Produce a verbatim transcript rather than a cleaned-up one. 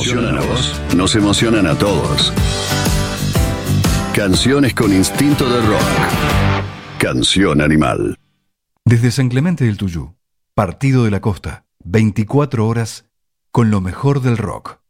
emocionan a vos, nos emocionan a todos. Canciones con instinto de rock. Canción Animal. Desde San Clemente del Tuyú, Partido de la Costa, veinticuatro horas con lo mejor del rock.